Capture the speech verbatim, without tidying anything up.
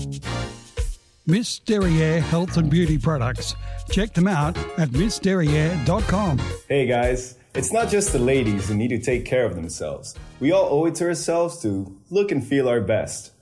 Miss Derriere Health and Beauty Products. Check them out at miss derriere dot com. Hey guys, it's not just the ladies who need to take care of themselves. We all owe it to ourselves to look and feel our best.